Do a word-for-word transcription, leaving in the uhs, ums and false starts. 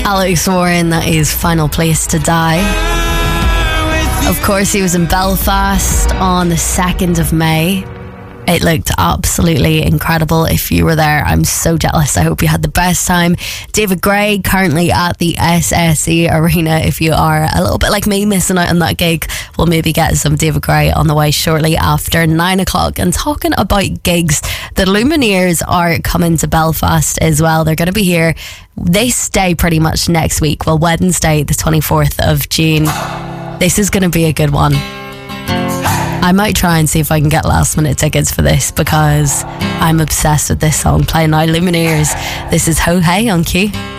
Alex Warren, that is Final Place to Die. Of course, he was in Belfast on the second of May. It looked absolutely incredible. If you were there, I'm so jealous. I hope you had the best time. David Gray, currently at the S S E Arena. If you are a little bit like me, missing out on that gig, we'll maybe get some David Gray on the way shortly after nine o'clock. And talking about gigs, the Lumineers are coming to Belfast as well. They're going to be here this day pretty much next week. Well, Wednesday, the twenty-fourth of June. This is going to be a good one. I might try and see if I can get last minute tickets for this because I'm obsessed with this song. Playing now, Lumineers. This is Ho Hey on Q.